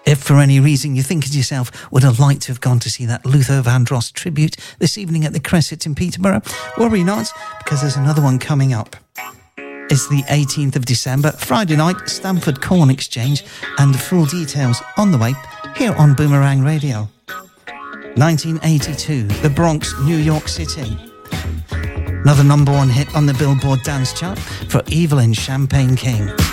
If for any reason you think to yourself, would have liked to have gone to see that Luther Vandross tribute this evening at the Crescent in Peterborough, worry not, because there's another one coming up. It's the 18th of December, Friday night, Stamford Corn Exchange, and full details on the way here on Boomerang Radio. 1982, the Bronx, New York City. Another number one hit on the Billboard dance chart for Evelyn Champagne King.